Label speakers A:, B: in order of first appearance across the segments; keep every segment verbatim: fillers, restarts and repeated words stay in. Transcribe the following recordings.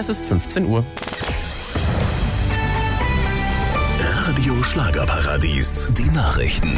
A: Es ist fünfzehn Uhr.
B: Radio Schlagerparadies, die Nachrichten.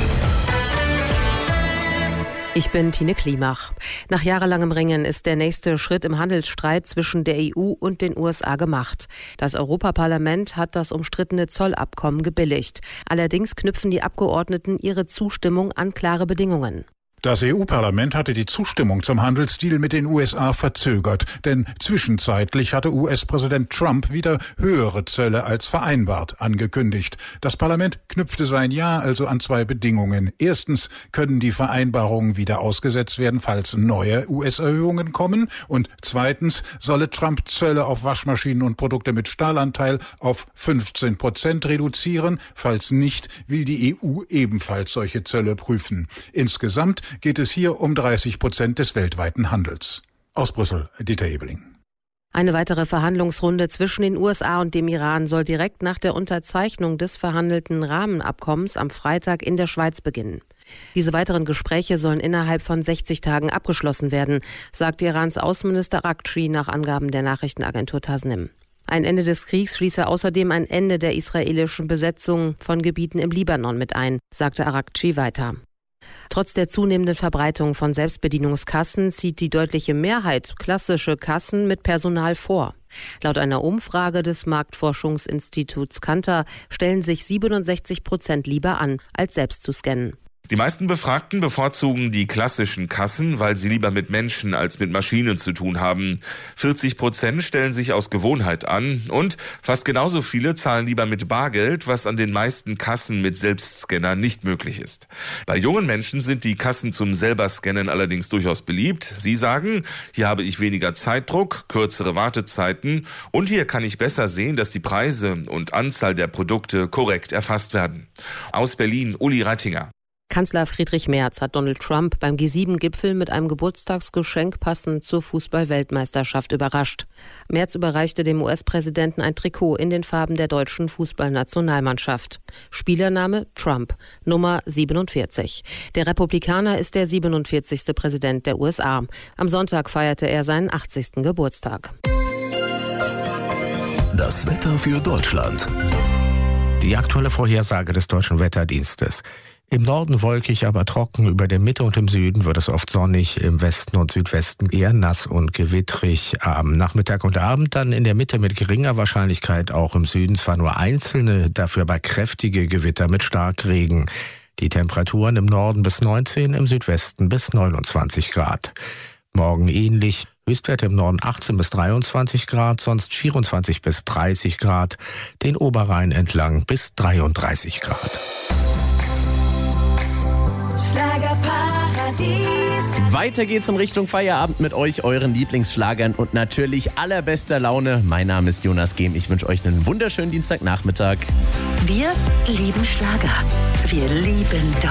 C: Ich bin Tine Klimach. Nach jahrelangem Ringen ist der nächste Schritt im Handelsstreit zwischen der E U und den U S A gemacht. Das Europaparlament hat das umstrittene Zollabkommen gebilligt. Allerdings knüpfen die Abgeordneten ihre Zustimmung an klare Bedingungen.
D: Das E U-Parlament hatte die Zustimmung zum Handelsdeal mit den U S A verzögert, denn zwischenzeitlich hatte U S-Präsident Trump wieder höhere Zölle als vereinbart angekündigt. Das Parlament knüpfte sein Ja also an zwei Bedingungen. Erstens können die Vereinbarungen wieder ausgesetzt werden, falls neue U S-Erhöhungen kommen. Und zweitens solle Trump Zölle auf Waschmaschinen und Produkte mit Stahlanteil auf fünfzehn Prozent reduzieren. Falls nicht, will die E U ebenfalls solche Zölle prüfen. Insgesamt geht es hier um dreißig Prozent des weltweiten Handels. Aus Brüssel, Dieter Ebeling.
C: Eine weitere Verhandlungsrunde zwischen den U S A und dem Iran soll direkt nach der Unterzeichnung des verhandelten Rahmenabkommens am Freitag in der Schweiz beginnen. Diese weiteren Gespräche sollen innerhalb von sechzig Tagen abgeschlossen werden, sagt Irans Außenminister Araghchi nach Angaben der Nachrichtenagentur Tasnim. Ein Ende des Kriegs schließe außerdem ein Ende der israelischen Besetzung von Gebieten im Libanon mit ein, sagte Araghchi weiter. Trotz der zunehmenden Verbreitung von Selbstbedienungskassen zieht die deutliche Mehrheit klassische Kassen mit Personal vor. Laut einer Umfrage des Marktforschungsinstituts Kantar stellen sich siebenundsechzig Prozent lieber an, als selbst zu scannen.
E: Die meisten Befragten bevorzugen die klassischen Kassen, weil sie lieber mit Menschen als mit Maschinen zu tun haben. vierzig Prozent stellen sich aus Gewohnheit an und fast genauso viele zahlen lieber mit Bargeld, was an den meisten Kassen mit Selbstscanner nicht möglich ist. Bei jungen Menschen sind die Kassen zum selber Scannen allerdings durchaus beliebt. Sie sagen, hier habe ich weniger Zeitdruck, kürzere Wartezeiten und hier kann ich besser sehen, dass die Preise und Anzahl der Produkte korrekt erfasst werden. Aus Berlin, Uli Rattinger.
C: Kanzler Friedrich Merz hat Donald Trump beim G sieben Gipfel mit einem Geburtstagsgeschenk passend zur Fußball-Weltmeisterschaft überrascht. Merz überreichte dem U S-Präsidenten ein Trikot in den Farben der deutschen Fußballnationalmannschaft. Spielername Trump, Nummer siebenundvierzig. Der Republikaner ist der siebenundvierzigste Präsident der U S A. Am Sonntag feierte er seinen achtzigsten Geburtstag.
B: Das Wetter für Deutschland.
F: Die aktuelle Vorhersage des Deutschen Wetterdienstes. Im Norden wolkig, aber trocken, über der Mitte und im Süden wird es oft sonnig, im Westen und Südwesten eher nass und gewittrig. Am Nachmittag und Abend dann in der Mitte mit geringer Wahrscheinlichkeit, auch im Süden zwar nur einzelne, dafür aber kräftige Gewitter mit Starkregen. Die Temperaturen im Norden bis neunzehn, im Südwesten bis neunundzwanzig Grad. Morgen ähnlich, Höchstwerte im Norden achtzehn bis dreiundzwanzig Grad, sonst vierundzwanzig bis dreißig Grad, den Oberrhein entlang bis dreiunddreißig Grad.
A: Schlagerparadies. Weiter geht's in Richtung Feierabend mit euch, euren Lieblingsschlagern und natürlich allerbester Laune. Mein Name ist Jonas Gehm. Ich wünsche euch einen wunderschönen Dienstagnachmittag.
G: Wir lieben Schlager. Wir lieben Deutschland.